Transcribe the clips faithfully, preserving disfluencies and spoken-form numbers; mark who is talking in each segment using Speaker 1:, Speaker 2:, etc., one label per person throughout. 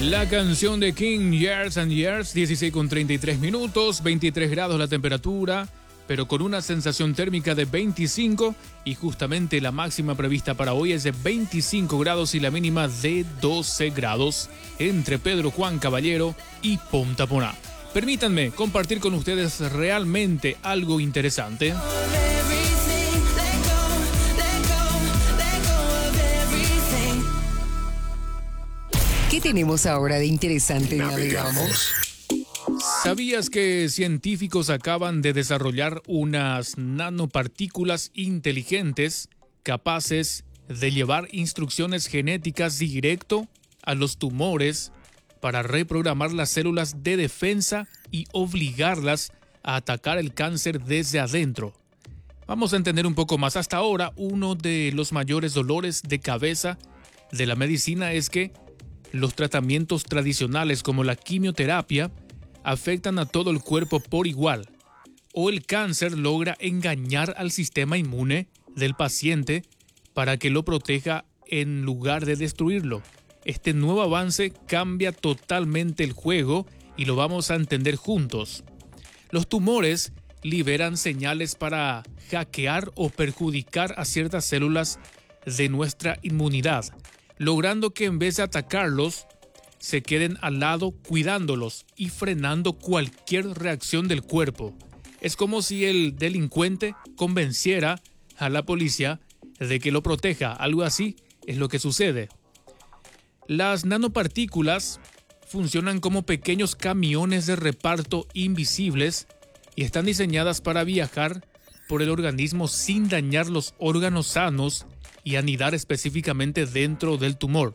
Speaker 1: La canción de King, Years and Years, dieciséis con treinta y tres minutos, veintitrés grados la temperatura, pero con una sensación térmica de veinticinco y justamente la máxima prevista para hoy es de veinticinco grados y la mínima de doce grados entre Pedro Juan Caballero y Punta Poná. Permítanme compartir con ustedes realmente algo interesante.
Speaker 2: ¿Qué tenemos ahora de interesante en Navegamos?
Speaker 1: ¿Sabías que científicos acaban de desarrollar unas nanopartículas inteligentes capaces de llevar instrucciones genéticas directo a los tumores para reprogramar las células de defensa y obligarlas a atacar el cáncer desde adentro? Vamos a entender un poco más. Hasta ahora, uno de los mayores dolores de cabeza de la medicina es que los tratamientos tradicionales como la quimioterapia afectan a todo el cuerpo por igual, o el cáncer logra engañar al sistema inmune del paciente para que lo proteja en lugar de destruirlo. Este nuevo avance cambia totalmente el juego y lo vamos a entender juntos. Los tumores liberan señales para hackear o perjudicar a ciertas células de nuestra inmunidad, logrando que en vez de atacarlos, se queden al lado cuidándolos y frenando cualquier reacción del cuerpo. Es como si el delincuente convenciera a la policía de que lo proteja. Algo así es lo que sucede. Las nanopartículas funcionan como pequeños camiones de reparto invisibles y están diseñadas para viajar por el organismo sin dañar los órganos sanos y anidar específicamente dentro del tumor.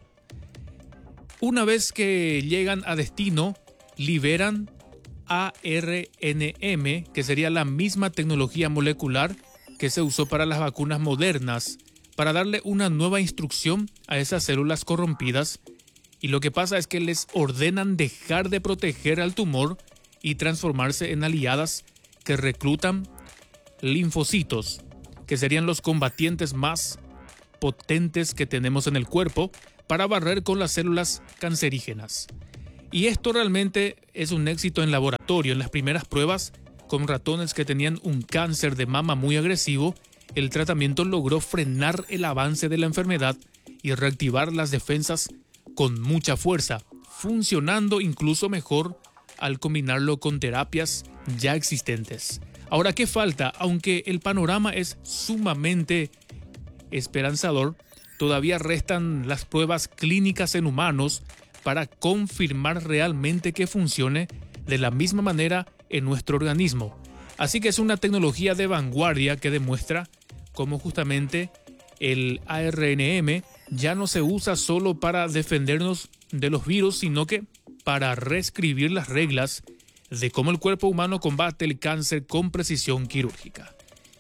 Speaker 1: Una vez que llegan a destino, liberan A R N M, que sería la misma tecnología molecular que se usó para las vacunas modernas, para darle una nueva instrucción a esas células corrompidas. Y lo que pasa es que les ordenan dejar de proteger al tumor y transformarse en aliadas que reclutan linfocitos, que serían los combatientes más potentes que tenemos en el cuerpo para barrer con las células cancerígenas. Y esto realmente es un éxito en laboratorio. En las primeras pruebas con ratones que tenían un cáncer de mama muy agresivo, el tratamiento logró frenar el avance de la enfermedad y reactivar las defensas con mucha fuerza, funcionando incluso mejor al combinarlo con terapias ya existentes. Ahora, ¿qué falta? Aunque el panorama es sumamente esperanzador, todavía restan las pruebas clínicas en humanos para confirmar realmente que funcione de la misma manera en nuestro organismo. Así que es una tecnología de vanguardia que demuestra cómo justamente el A R N M ya no se usa solo para defendernos de los virus, sino que para reescribir las reglas de cómo el cuerpo humano combate el cáncer con precisión quirúrgica.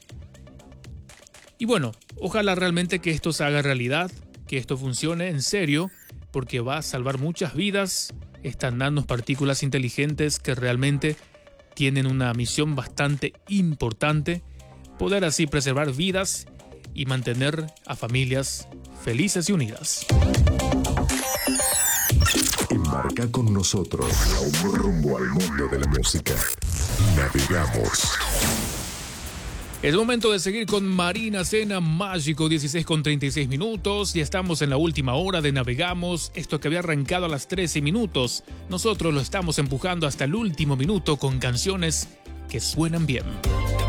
Speaker 1: Y bueno, ojalá realmente que esto se haga realidad, que esto funcione en serio, porque va a salvar muchas vidas, estas nanopartículas inteligentes que realmente tienen una misión bastante importante, poder así preservar vidas y mantener a familias felices y unidas.
Speaker 3: Embarca con nosotros rumbo al mundo de la música. Navegamos.
Speaker 1: Es momento de seguir con Marina Sena, Mágico, dieciséis con treinta y seis minutos. Ya estamos en la última hora de Navegamos. Esto que había arrancado a las trece minutos, nosotros lo estamos empujando hasta el último minuto con canciones que suenan bien.